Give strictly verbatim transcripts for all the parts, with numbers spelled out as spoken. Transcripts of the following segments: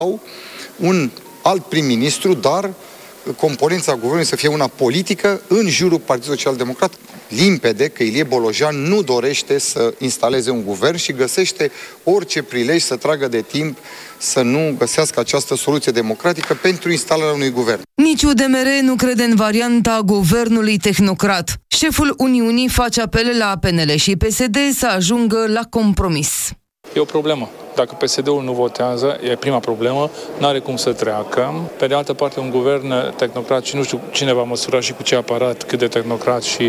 Sau un alt prim-ministru, dar componența guvernului să fie una politică în jurul Partidului Social-Democrat. Limpede că Ilie Bolojan nu dorește să instaleze un guvern și găsește orice prilej să tragă de timp să nu găsească această soluție democratică pentru instalarea unui guvern. Nici U D M R nu crede în varianta guvernului tehnocrat. Șeful Uniunii face apel la P N L și P S D să ajungă la compromis. E o problemă. Dacă P S D-ul nu votează, e prima problemă, n-are cum să treacă. Pe de altă parte, un guvern tehnocrat, și nu știu cine va măsura și cu ce aparat, cât de tehnocrat și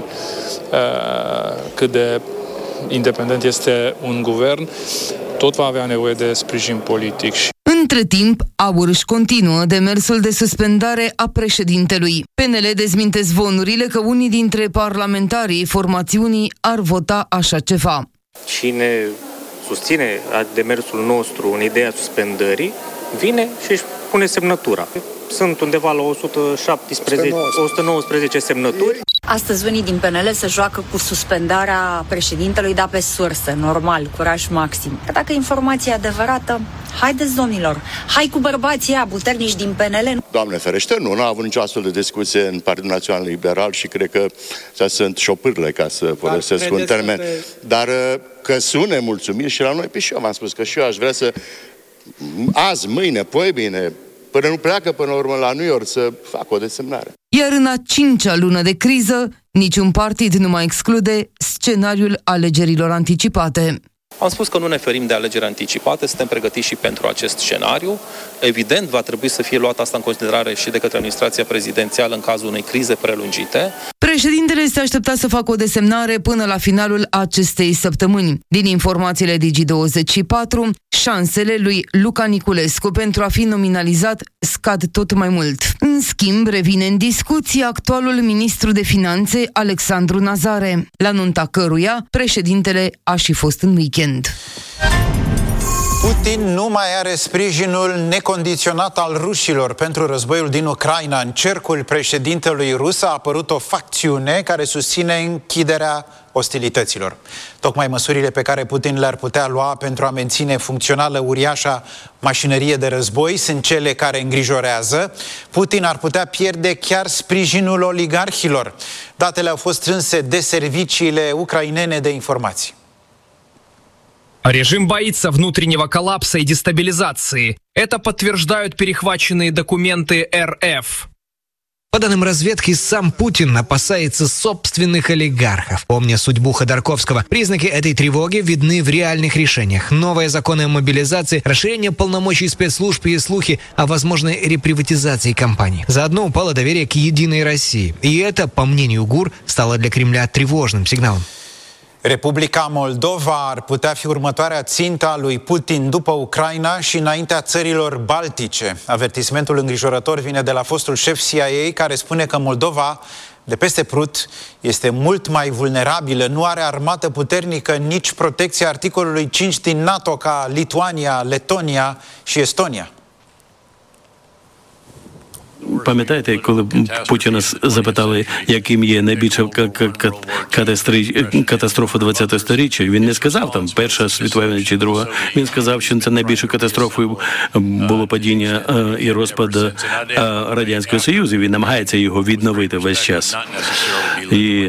uh, cât de independent este un guvern, tot va avea nevoie de sprijin politic. Între timp, AUR își continuă demersul de suspendare a președintelui. P N L dezminte zvonurile că unii dintre parlamentarii formațiunii ar vota așa ceva. Cine susține demersul nostru în ideea suspendării, vine și își pune semnătura. Sunt undeva la o sută șaptesprezece, o sută nouăsprezece semnături. Astăzi unii din P N L se joacă cu suspendarea președintelui, dar pe sursă, normal, curaj maxim. Că dacă informația e adevărată, haideți, domnilor, hai cu bărbații aia puternici din P N L. Doamne ferește, nu, n-a avut nicio astfel de discuție în Partidul Național Liberal și cred că sunt șopârle, ca să folosesc un termen. Pe... Dar că sunt nemulțumiri și la noi, pe și eu v-am spus că și eu aș vrea să azi, mâine, poi bine, până nu pleacă până la urmă la New York să facă o desemnare. Iar în a cincea lună de criză, niciun partid nu mai exclude scenariul alegerilor anticipate. Am spus că nu ne ferim de alegeri anticipate, suntem pregătiți și pentru acest scenariu. Evident, va trebui să fie luat asta în considerare și de către administrația prezidențială în cazul unei crize prelungite. Președintele este așteptat să facă o desemnare până la finalul acestei săptămâni. Din informațiile Digi douăzeci și patru, șansele lui Luca Niculescu pentru a fi nominalizat scad tot mai mult. În schimb, revine în discuție actualul ministru de Finanțe, Alexandru Nazare, la nunta căruia președintele a și fost în weekend. Putin nu mai are sprijinul necondiționat al rușilor pentru războiul din Ucraina. În cercul președintelui rus a apărut o facțiune care susține închiderea ostilităților. Tocmai măsurile pe care Putin le-ar putea lua pentru a menține funcțională uriașa mașinărie de război sunt cele care îngrijorează. Putin ar putea pierde chiar sprijinul oligarhilor. Datele au fost strânse de serviciile ucrainene de informații. Режим боится внутреннего коллапса и дестабилизации. Это подтверждают перехваченные документы эр эф. По данным разведки, сам Путин опасается собственных олигархов. Помня судьбу Ходорковского, признаки этой тревоги видны в реальных решениях. Новые законы о мобилизации, расширение полномочий спецслужб и слухи о возможной реприватизации компаний. Заодно упало доверие к «Единой России». И это, по мнению ГУР, стало для Кремля тревожным сигналом. Republica Moldova ar putea fi următoarea țintă a lui Putin după Ucraina și înaintea țărilor baltice. Avertismentul îngrijorător vine de la fostul șef C I A, care spune că Moldova, de peste Prut, este mult mai vulnerabilă, nu are armată puternică, nici protecția articolului cinci din NATO ca Lituania, Letonia și Estonia. Пам'ятаєте, коли Путіна запитали, яким є найбільша катастрофа ХХ сторіччя, він не сказав там Перша світова війна чи Друга. Він сказав, що це найбільшою катастрофою було падіння і розпад Радянського Союзу. Він намагається його відновити весь час. І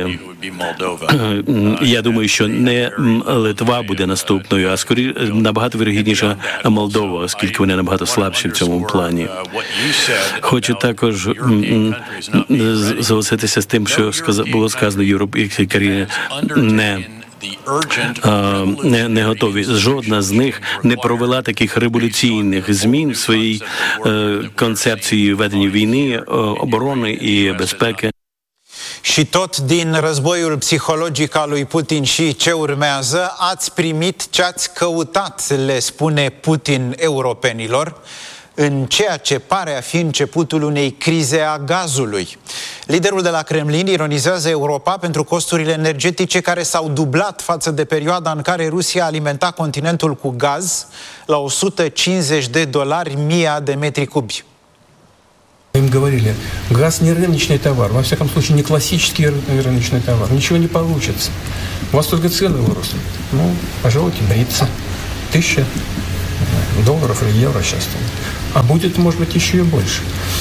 я думаю, що не Литва буде наступною, а скоріше набагато вірогідніше Молдова, оскільки вони набагато слабші в цьому плані. Хочу також залишитися з тим, що було сказано Європейській країні, не Не, не готові. Жодна з них не провела таких революційних змін в своїй е, концепції ведення війни, оборони і безпеки. Și tot din războiul psihologic al lui Putin și ce urmează, ați primit ce ați căutat, le spune Putin europenilor, în ceea ce pare a fi începutul unei crize a gazului. Liderul de la Kremlin ironizează Europa pentru costurile energetice care s-au dublat față de perioada în care Rusia alimenta continentul cu gaz la o sută cincizeci de dolari mia de metri cubi. Им говорили, газ не рыночный товар, во всяком случае не классический рыночный товар, ничего не получится. У вас только цены выросли. Ну, пожалуйте, бриться. Тысяча долларов или евро сейчас. А будет, может быть, еще и больше.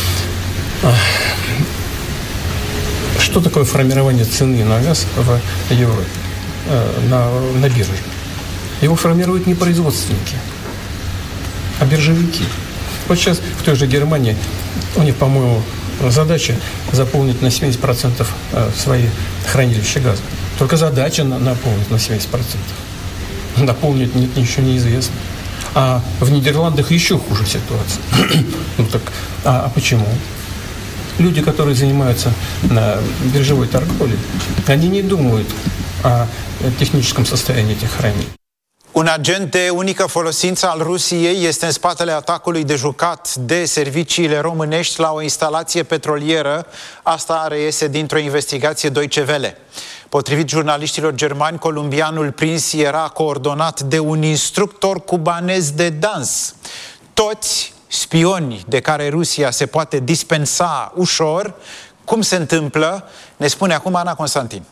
Что такое формирование цены на газ в Европе, на, на бирже? Его формируют не производственники, а биржевики. Вот сейчас в той же Германии у них, по-моему, задача заполнить на семьдесят процентов свои хранилища газа. Только задача наполнить на семьдесят процентов. Наполнить нет, еще неизвестно. А в Нидерландах еще хуже ситуация. Ну так, а, а почему? Люди, которые занимаются на bиржевой торговлей, они не думают о tehnicăm состоянии этих хранилищ. Un agent de unică folosință al Rusiei este în spatele atacului de jucat de serviciile românești la o instalație petrolieră. Asta reiese dintr-o investigație Deutsche Welle. Potrivit jurnaliștilor germani, columbianul prins era coordonat de un instructor cubanez de dans. Toți spioni de care Rusia se poate dispensa ușor. Cum se întâmplă? Ne spune acum Ana Constantin.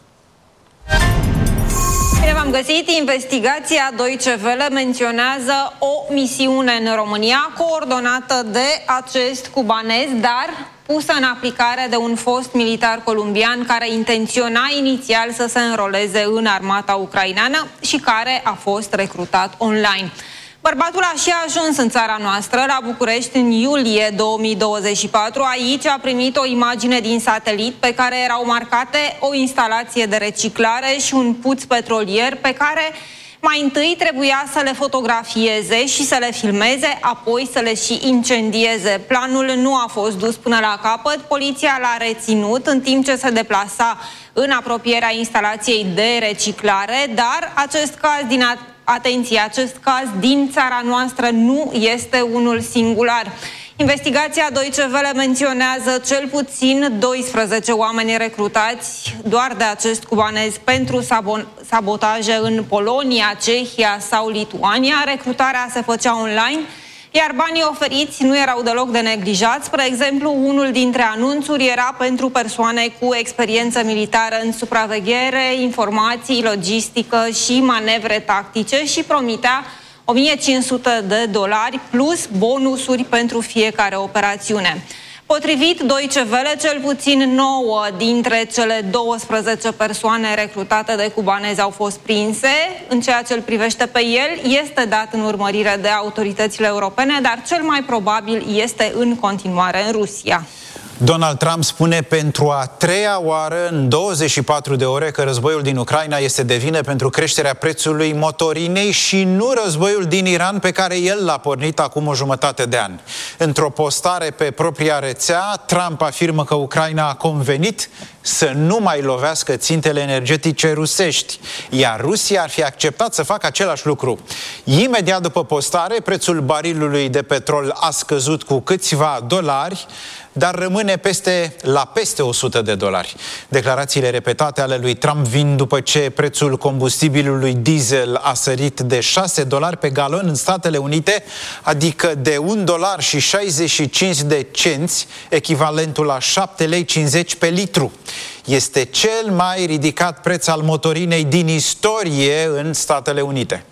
Bine v-am găsit. Investigația Deutsche Welle menționează o misiune în România coordonată de acest cubanez, dar pusă în aplicare de un fost militar columbian care intenționa inițial să se înroleze în armata ucraineană și care a fost recrutat online. Bărbatul a și ajuns în țara noastră, la București, în iulie două mii douăzeci și patru. Aici a primit o imagine din satelit pe care erau marcate o instalație de reciclare și un puț petrolier pe care mai întâi trebuia să le fotografieze și să le filmeze, apoi să le și incendieze. Planul nu a fost dus până la capăt. Poliția l-a reținut în timp ce se deplasa în apropierea instalației de reciclare, dar acest caz din Atenție, acest caz din țara noastră nu este unul singular. Investigația Deutsche Welle menționează cel puțin doisprezece oameni recrutați doar de acest cubanez pentru sabotaje în Polonia, Cehia sau Lituania. Recrutarea se făcea online, iar banii oferiți nu erau deloc de neglijați. Spre exemplu, unul dintre anunțuri era pentru persoane cu experiență militară în supraveghere, informații, logistică și manevre tactice și promitea o mie cinci sute de dolari plus bonusuri pentru fiecare operațiune. Potrivit Deutsche Welle, cel puțin nouă dintre cele douăsprezece persoane recrutate de cubanezi au fost prinse. În ceea ce îl privește pe el, este dat în urmărire de autoritățile europene, dar cel mai probabil este în continuare în Rusia. Donald Trump spune pentru a treia oară în douăzeci și patru de ore că războiul din Ucraina este de vină pentru creșterea prețului motorinei și nu războiul din Iran pe care el l-a pornit acum o jumătate de an. Într-o postare pe propria rețea, Trump afirmă că Ucraina a convenit să nu mai lovească țintele energetice rusești, iar Rusia ar fi acceptat să facă același lucru. Imediat după postare, prețul barilului de petrol a scăzut cu câțiva dolari, dar rămâne peste, la peste o sută de dolari. Declarațiile repetate ale lui Trump vin după ce prețul combustibilului diesel a sărit de șase dolari pe galon în Statele Unite, adică de un dolar și șaizeci și cinci de cenți, echivalentul la șapte lei cincizeci pe litru. Este cel mai ridicat preț al motorinei din istorie în Statele Unite.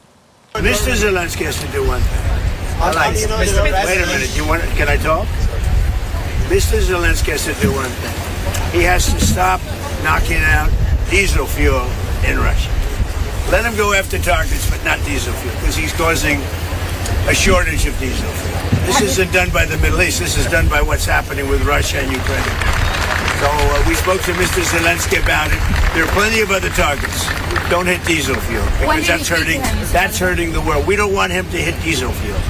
mister Zelensky has to do one thing. Wait a minute, you want, can I talk? mister Zelensky has to do one thing. He has to stop knocking out diesel fuel in Russia. Let him go after targets, but not diesel fuel, because he's causing a shortage of diesel fuel. This isn't done by the Middle East. This is done by what's happening with Russia and Ukraine. So uh, we spoke to mister Zelensky about it. There are plenty of other targets. Don't hit diesel fuel, because that's hurting, that's hurting the world. We don't want him to hit diesel fuel.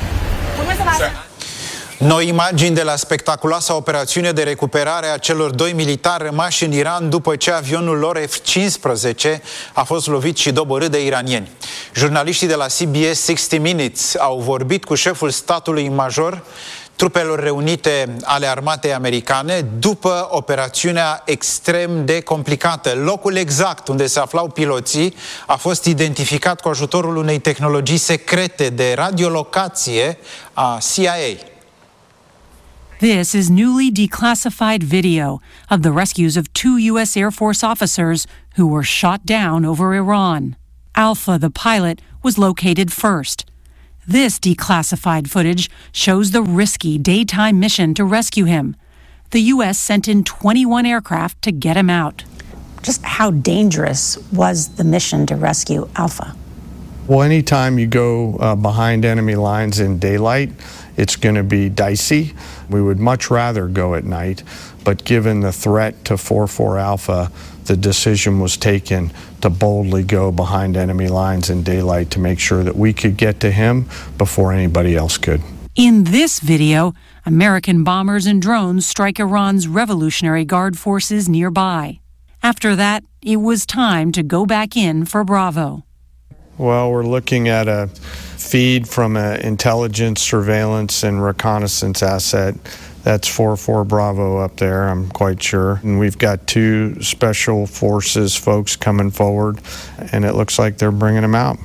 Noi imagini de la spectaculoasa operațiune de recuperare a celor doi militari rămași în Iran după ce avionul lor F cincisprezece a fost lovit și doborât de iranieni. Jurnaliștii de la C B S șaizeci Minutes au vorbit cu șeful statului major trupelor reunite ale armatei americane după operațiunea extrem de complicată. Locul exact unde se aflau piloții a fost identificat cu ajutorul unei tehnologii secrete de radiolocație a C I A. This is newly declassified video of the rescues of two U S Air Force officers who were shot down over Iran. Alpha, the pilot, was located first. This declassified footage shows the risky daytime mission to rescue him. The U S sent in twenty-one aircraft to get him out. Just how dangerous was the mission to rescue Alpha? Well, anytime you go uh, behind enemy lines in daylight, it's going to be dicey. We would much rather go at night, but given the threat to four four Alpha, the decision was taken to boldly go behind enemy lines in daylight to make sure that we could get to him before anybody else could. In this video, American bombers and drones strike Iran's Revolutionary Guard forces nearby. After that, it was time to go back in for Bravo. Well, we're looking at a feed from an intelligence, surveillance, and reconnaissance asset. That's four four Bravo up there, I'm quite sure. And we've got two special forces folks coming forward, and it looks like they're bringing them out.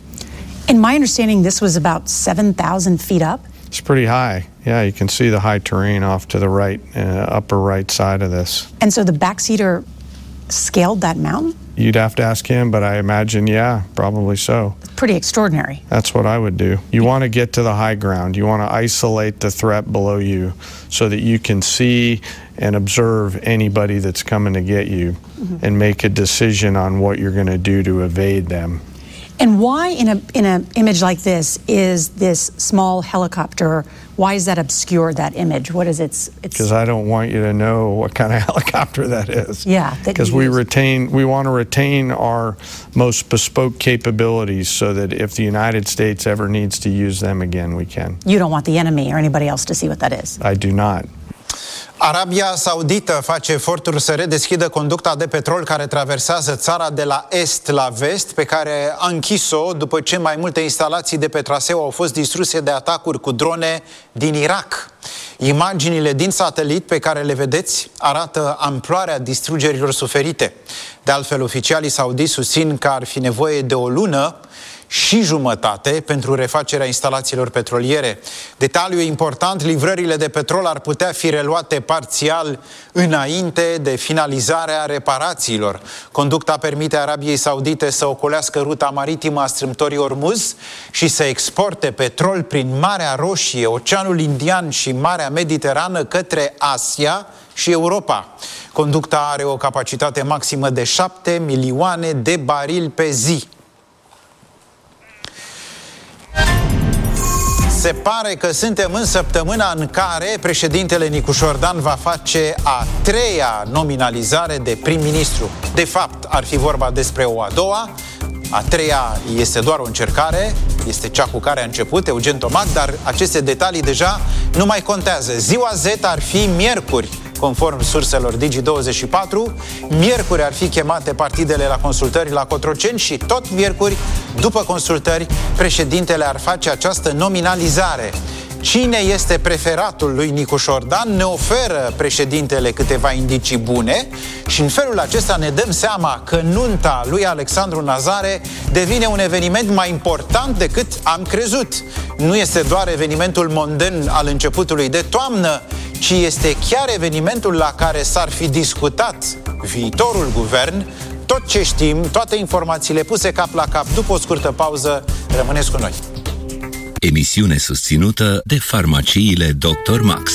In my understanding, this was about seven thousand feet up? It's pretty high. Yeah, you can see the high terrain off to the right, uh, upper right side of this. And so the backseater scaled that mountain? You'd have to ask him, but I imagine, yeah, probably so. Pretty extraordinary. That's what I would do. You want to get to the high ground. You want to isolate the threat below you so that you can see and observe anybody that's coming to get you, mm-hmm. and make a decision on what you're going to do to evade them. And why in a in an image like this is this small helicopter, why is that obscure, that image? What is its... Because I don't want you to know what kind of helicopter that is. Yeah. Because we retain, we want to retain our most bespoke capabilities so that if the United States ever needs to use them again, we can. You don't want the enemy or anybody else to see what that is. I do not. Arabia Saudită face eforturi să redeschidă conducta de petrol care traversează țara de la est la vest, pe care a închis-o după ce mai multe instalații de pe traseu au fost distruse de atacuri cu drone din Irak. Imaginile din satelit pe care le vedeți arată amploarea distrugerilor suferite. De altfel, oficialii saudiți susțin că ar fi nevoie de o lună și jumătate pentru refacerea instalațiilor petroliere. Detaliu important, livrările de petrol ar putea fi reluate parțial înainte de finalizarea reparațiilor. Conducta permite Arabiei Saudite să ocolească ruta maritimă a strâmtorii Ormuz și să exporte petrol prin Marea Roșie, Oceanul Indian și Marea Mediterană către Asia și Europa. Conducta are o capacitate maximă de șapte milioane de barili pe zi. Se pare că suntem în săptămâna în care președintele Nicu Șordan va face a treia nominalizare de prim-ministru. De fapt, ar fi vorba despre o a doua. A treia este doar o încercare, este cea cu care a început Eugen Tomac, dar aceste detalii deja nu mai contează. Ziua Z ar fi miercuri, conform surselor Digi douăzeci și patru. Miercuri ar fi chemate partidele la consultări la Cotroceni și tot miercuri, după consultări, președintele ar face această nominalizare. Cine este preferatul lui Nicu Șordan? Ne oferă președintele câteva indicii bune și în felul acesta ne dăm seama că nunta lui Alexandru Nazare devine un eveniment mai important decât am crezut. Nu este doar evenimentul mondan al începutului de toamnă, ci este chiar evenimentul la care s-ar fi discutat viitorul guvern. Tot ce știm, toate informațiile puse cap la cap după o scurtă pauză. Rămâneți cu noi! Emisiune susținută de farmaciile doctor Max.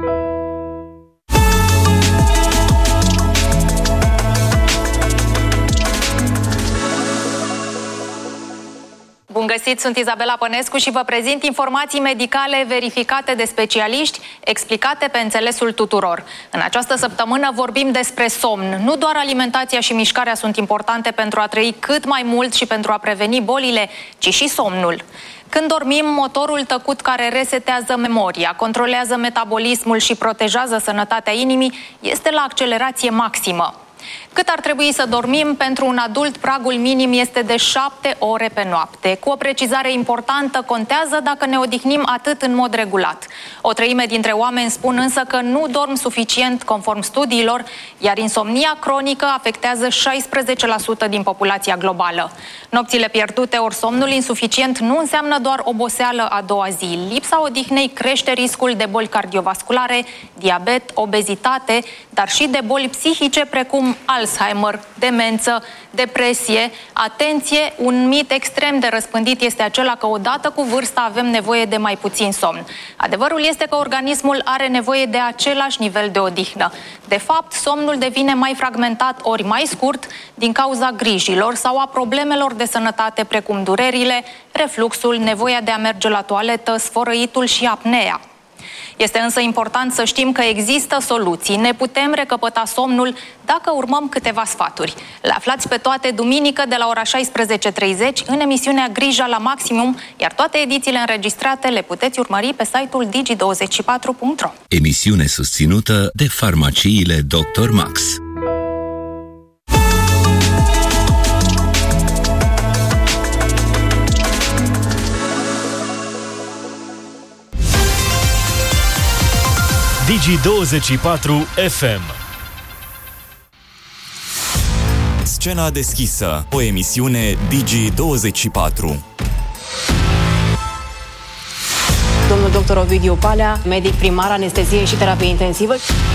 Bun găsit, sunt Izabela Pănescu și vă prezint informații medicale verificate de specialiști, explicate pe înțelesul tuturor. În această săptămână vorbim despre somn. Nu doar alimentația și mișcarea sunt importante pentru a trăi cât mai mult și pentru a preveni bolile, ci și somnul. Când dormim, motorul tăcut care resetează memoria, controlează metabolismul și protejează sănătatea inimii este la accelerație maximă. Cât ar trebui să dormim? Pentru un adult, pragul minim este de șapte ore pe noapte. Cu o precizare importantă, contează dacă ne odihnim atât în mod regulat. O treime dintre oameni spun însă că nu dorm suficient conform studiilor, iar insomnia cronică afectează șaisprezece la sută din populația globală. Nopțile pierdute ori somnul insuficient nu înseamnă doar oboseală a doua zi. Lipsa odihnei crește riscul de boli cardiovasculare, diabet, obezitate, dar și de boli psihice precum avem Alzheimer, demență, depresie. Atenție, un mit extrem de răspândit este acela că odată cu vârsta avem nevoie de mai puțin somn. Adevărul este că organismul are nevoie de același nivel de odihnă. De fapt, somnul devine mai fragmentat ori mai scurt din cauza grijilor sau a problemelor de sănătate precum durerile, refluxul, nevoia de a merge la toaletă, sfărăitul și apnea. Este însă important să știm că există soluții. Ne putem recăpăta somnul dacă urmăm câteva sfaturi. Le aflați pe toate duminică de la ora șaisprezece treizeci în emisiunea Grija la Maximum, iar toate edițiile înregistrate le puteți urmări pe site-ul digi douăzeci și patru punct ro. Emisiune susținută de farmaciile doctor Max. Digi douăzeci și patru F M. Scena deschisă, o emisiune Digi douăzeci și patru. Domnul doctor Ovidiu Palea, medic primar, anestezie și terapie intensivă.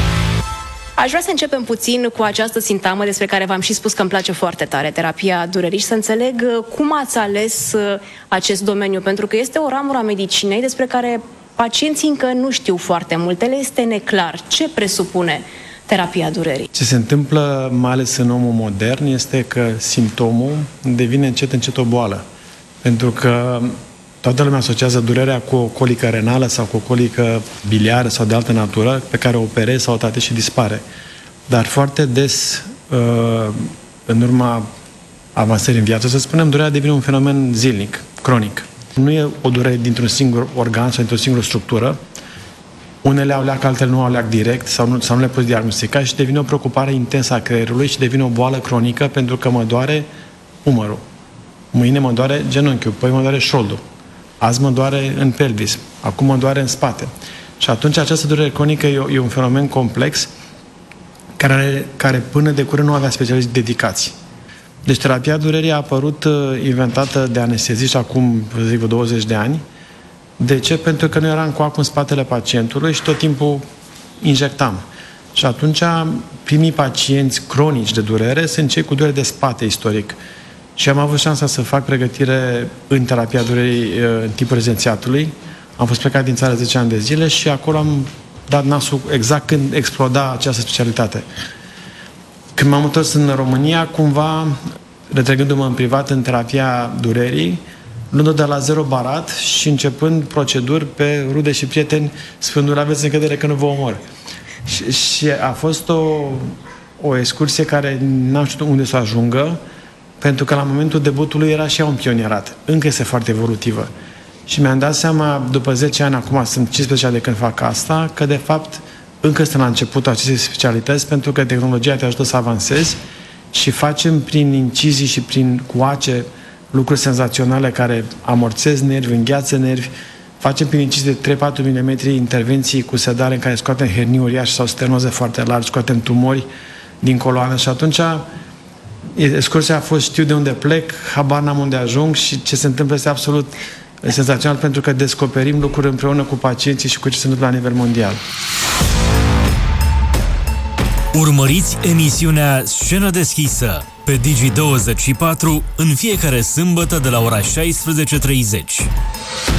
Aș vrea să începem puțin cu această sintagmă despre care v-am și spus că îmi place foarte tare, terapia durerii, și să înțeleg cum ați ales acest domeniu, pentru că este o ramură a medicinei despre care pacienții încă nu știu foarte multe, le este neclar. Ce presupune terapia durerii? Ce se întâmplă, mai ales în omul modern, este că simptomul devine încet încet o boală. Pentru că toată lumea asociază durerea cu o colică renală sau cu o colică biliară sau de altă natură, pe care o operezi sau o tratezi și dispare. Dar foarte des, în urma avansării în viață, să spunem, durerea devine un fenomen zilnic, cronic. Nu e o durere dintr-un singur organ sau dintr-o singură structură. Unele au leac, altele nu au leac direct sau nu, sau nu le poți diagnostica și devine o preocupare intensă a creierului și devine o boală cronică pentru că mă doare umărul. Mâine mă doare genunchiul, păi mă doare șoldul. Azi mă doare în pelvis, acum mă doare în spate. Și atunci această durere cronică e, e un fenomen complex care, care până de curând nu avea specialiști dedicați. Deci terapia durerii a apărut inventată de anesteziști acum, vă zic, douăzeci de ani. De ce? Pentru că noi eram cu acul în spatele pacientului și tot timpul injectam. Și atunci primii pacienți cronici de durere sunt cei cu durere de spate istoric. Și am avut șansa să fac pregătire în terapia durerii în timpul rezidențiatului. Am fost plecat din țară zece ani de zile și acolo am dat nasul exact când exploda această specialitate. Când m-am întors în România, cumva, retrăgându-mă în privat în terapia durerii, luând-o de la zero barat și începând proceduri pe rude și prieteni, spunându-le, aveți încredere că nu vă omor. Și, și a fost o, o excursie care n-am știut unde să ajungă, pentru că la momentul debutului era și ea un pionierat. Încă este foarte evolutivă. Și mi-am dat seama, după zece ani, acum sunt cincisprezece ani de când fac asta, că de fapt încă suntem la începutul acestei specialități, pentru că tehnologia te ajută să avansezi și facem prin incizii și prin coace lucruri senzaționale care amorțez nervi, îngheață nervi. Facem prin incizii de trei patru milimetri intervenții cu sedare în care scoatem hernii uriașe sau stenoze foarte largi, scoatem tumori din coloană și atunci excursia a fost, știu de unde plec, habar n-am unde ajung și ce se întâmplă este absolut senzațional, pentru că descoperim lucruri împreună cu pacienții și cu ce se întâmplă la nivel mondial. Urmăriți emisiunea Scenă deschisă pe Digi douăzeci și patru în fiecare sâmbătă de la ora șaisprezece treizeci.